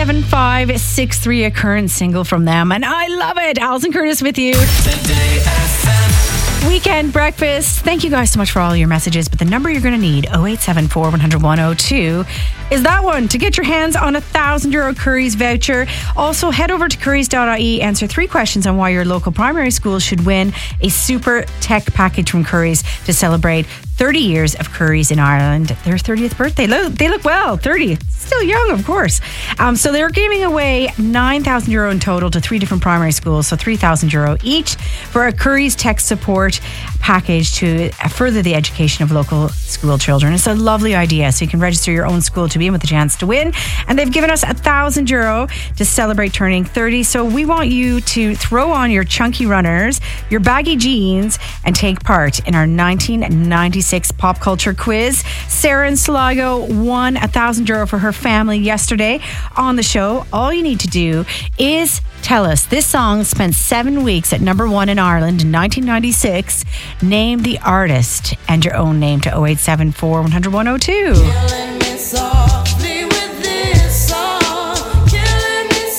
07563, a current single from them. And I love it. Alison Curtis with you. Today FM. Weekend breakfast. Thank you guys so much for all your messages. But the number you're going to need, 0874 100 102, is that one to get your hands on a €1,000 Curry's voucher. Also, head over to currys.ie, answer 3 questions on why your local primary school should win a super tech package from Currys to celebrate 30 years of Currys in Ireland. Their 30th birthday. They look well. 30. Still young, of course. So they're giving away €9,000 in total to 3 different primary schools, so €3,000 each for a Currys tech support package to further the education of local school children. It's a lovely idea. So you can register your own school to be in with a chance to win. And they've given us €1,000 to celebrate turning 30. So we want you to throw on your chunky runners, your baggy jeans, and take part in our 1996 pop culture quiz. Sarah in Sligo won €1,000 for her family yesterday on the show. All you need to do is tell us this song spent 7 weeks at number 1 in Ireland in 1996. Name the artist and your own name to 0874 100 102. Killing me softly with this song. Killing me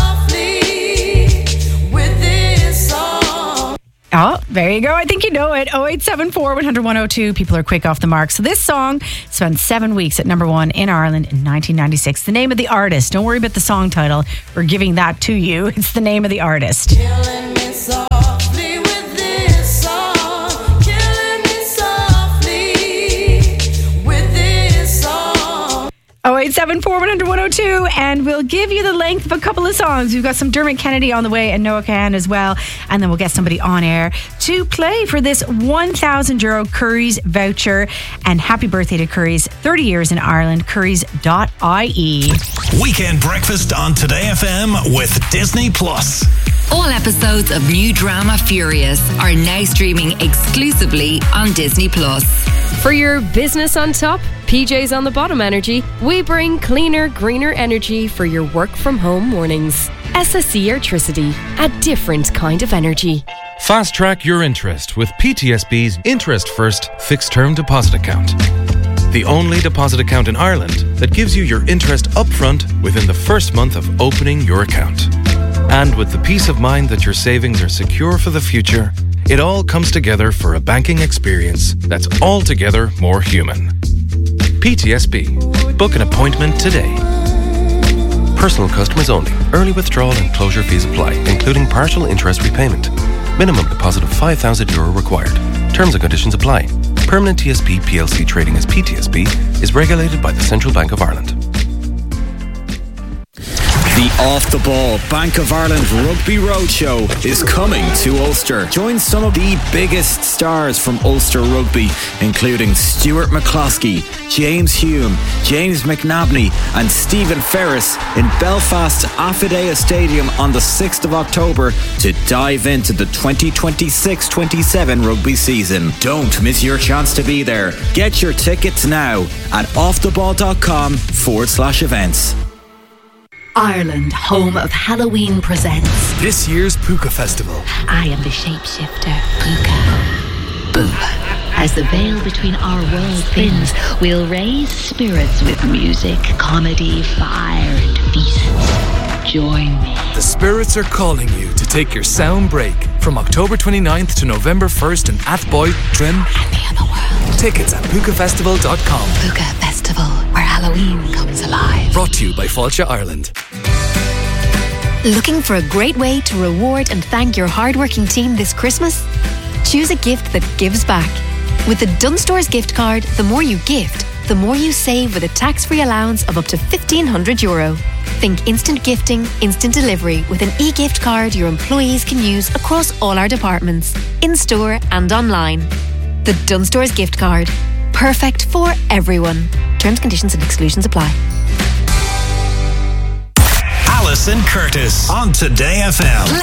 softly with this song. Oh, there you go. I think you know it. 0874 100 102. People are quick off the mark. So this song spent 7 weeks at number 1 in Ireland in 1996. The name of the artist. Don't worry about the song title. We're giving that to you. It's the name of the artist. Killing me softly with this song. Killing me softly with this song. 0874 100 102, and we'll give you the length of a couple of songs. We've got some Dermot Kennedy on the way and Noah Kahan as well, and then we'll get somebody on air to play for this €1,000 Currys voucher. And happy birthday to Currys, 30 years in Ireland. Currys.ie. Weekend breakfast on Today FM with Disney Plus. All episodes of new drama Furious are now streaming exclusively on Disney Plus. For your business on top, PJs on the bottom energy, we bring cleaner, greener energy for your work from home mornings. SSE Airtricity, a different kind of energy. Fast track your interest with PTSB's Interest First Fixed Term Deposit Account. The only deposit account in Ireland that gives you your interest upfront within the first month of opening your account. And with the peace of mind that your savings are secure for the future, it all comes together for a banking experience that's altogether more human. PTSB. Book an appointment today. Personal customers only. Early withdrawal and closure fees apply, including partial interest repayment. Minimum deposit of €5,000 required. Terms and conditions apply. Permanent TSB PLC trading as PTSB is regulated by the Central Bank of Ireland. The Off the Ball Bank of Ireland Rugby Roadshow is coming to Ulster. Join some of the biggest stars from Ulster Rugby, including Stuart McCloskey, James Hume, James McNabney and Stephen Ferris in Belfast's Affidea Stadium on the 6th of October to dive into the 2026-27 rugby season. Don't miss your chance to be there. Get your tickets now at offtheball.com/events. Ireland, home of Halloween, presents this year's Puka Festival. I am the shapeshifter, Puka. Boom. As the veil between our worlds thins, we'll raise spirits with music, comedy, fire, and feasts. Join me. The spirits are calling you to take your sound break from October 29th to November 1st in Athboy, Trim, and the other world. Tickets at pukafestival.com. Puka Festival, where Halloween comes alive. Brought to you by Fáilte Ireland. Looking for a great way to reward and thank your hardworking team this Christmas? Choose a gift that gives back. With the Dunstores gift card, the more you gift, the more you save with a tax-free allowance of up to €1,500. Think instant gifting, instant delivery with an e-gift card your employees can use across all our departments, in-store and online. The Dunstores gift card. Perfect for everyone. Terms, conditions and exclusions apply. Alison Curtis on Today FM.